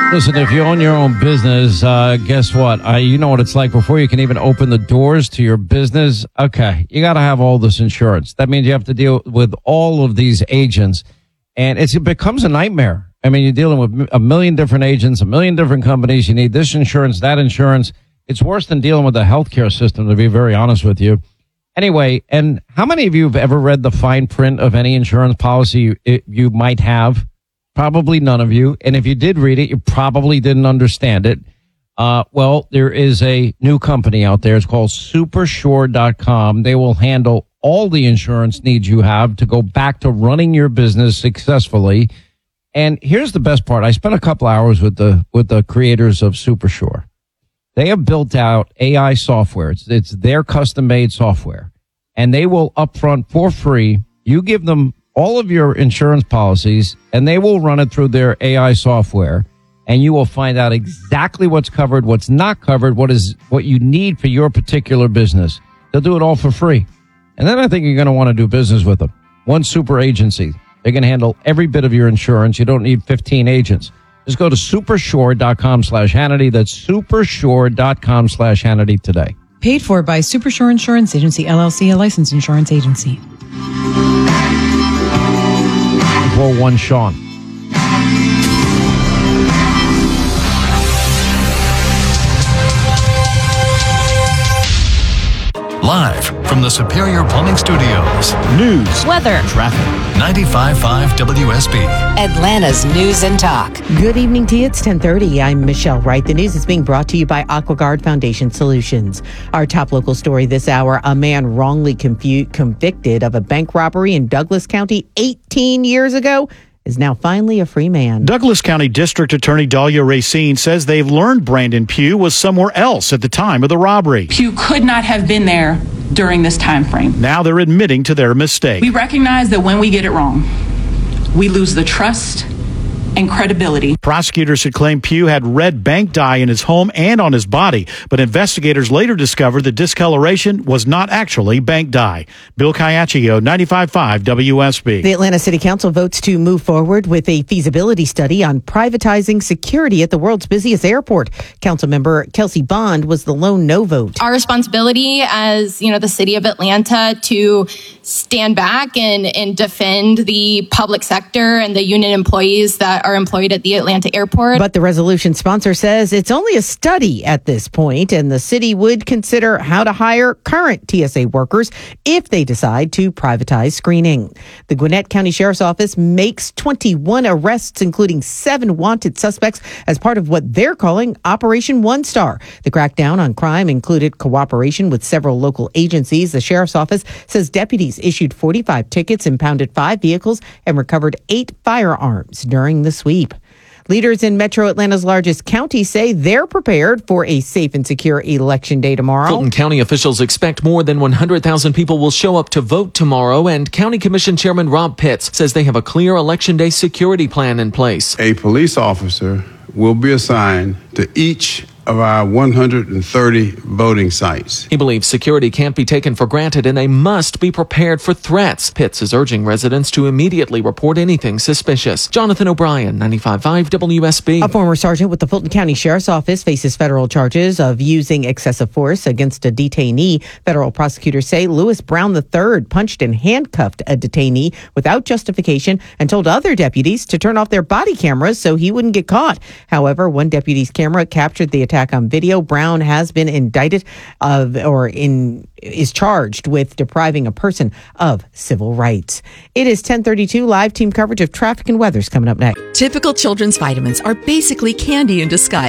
Listen, if you own your own business, guess what? You know what it's like before you can even open the doors to your business. Okay, you got to have all this insurance. That means you have to deal with all of these agents, and it becomes a nightmare. I mean, you're dealing with a million different agents, a million different companies. You need this insurance, that insurance. It's worse than dealing with the healthcare system, to be very honest with you. Anyway, and how many of you have ever read the fine print of any insurance policy you might have? Probably none of you. And if you did read it, you probably didn't understand it. Well, there is a new company out there. It's called Supersure.com. They will handle all the insurance needs you have to go back to running your business successfully. And here's the best part. I spent a couple hours with the creators of Supersure. They have built out AI software. It's their custom-made software. And they will upfront for free. You give them all of your insurance policies, and they will run it through their AI software, and you will find out exactly what's covered, what's not covered, what you need for your particular business. They'll do it all for free. And then I think you're going to want to do business with them. One super agency. They can handle every bit of your insurance. You don't need 15 agents. Just go to supersure.com/Hannity. That's supersure.com/Hannity today. Paid for by Supersure Insurance Agency, LLC, a licensed insurance agency. 4-1 Sean. Live from the Superior Plumbing Studios. News, weather, traffic. 95.5 WSB. Atlanta's News and Talk. Good evening to you. It's 10:30. I'm Michelle Wright. The news is being brought to you by AquaGuard Foundation Solutions. Our top local story this hour, a man wrongly convicted of a bank robbery in Douglas County 18 years ago is now finally a free man. Douglas County District Attorney Dahlia Racine says they've learned Brandon Pugh was somewhere else at the time of the robbery. Pugh could not have been there during this time frame. Now they're admitting to their mistake. We recognize that when we get it wrong, we lose the trust and credibility. Prosecutors had claimed Pugh had red bank dye in his home and on his body, but investigators later discovered the discoloration was not actually bank dye. Bill Caiaccio, 95.5 WSB. The Atlanta City Council votes to move forward with a feasibility study on privatizing security at the world's busiest airport. Councilmember Kelsey Bond was the lone no vote. Our responsibility as, the city of Atlanta to stand back and defend the public sector and the union employees that are employed at the Atlanta airport. But the resolution sponsor says it's only a study at this point, and the city would consider how to hire current TSA workers if they decide to privatize screening. The Gwinnett County Sheriff's Office makes 21 arrests, including 7 wanted suspects, as part of what they're calling Operation One Star. The crackdown on crime included cooperation with several local agencies. The Sheriff's Office says deputies issued 45 tickets, impounded 5 vehicles, and recovered 8 firearms during the sweep. Leaders in Metro Atlanta's largest county say they're prepared for a safe and secure election day tomorrow. Fulton County officials expect more than 100,000 people will show up to vote tomorrow, and County Commission Chairman Rob Pitts says they have a clear election day security plan in place. A police officer will be assigned to each of our 130 voting sites. He believes security can't be taken for granted and they must be prepared for threats. Pitts is urging residents to immediately report anything suspicious. Jonathan O'Brien, 95.5 WSB. A former sergeant with the Fulton County Sheriff's Office faces federal charges of using excessive force against a detainee. Federal prosecutors say Lewis Brown III punched and handcuffed a detainee without justification and told other deputies to turn off their body cameras so he wouldn't get caught. However, one deputy's camera captured the attack on video. Brown has been indicted is charged with depriving a person of civil rights. It is 10:32. Live team coverage of traffic and weather is coming up next. Typical children's vitamins are basically candy in disguise.